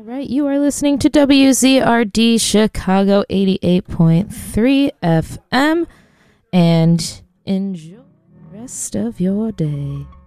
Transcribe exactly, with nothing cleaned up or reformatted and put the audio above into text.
right, you are listening to W Z R D Chicago eighty-eight point three F M, and enjoy the rest of your day.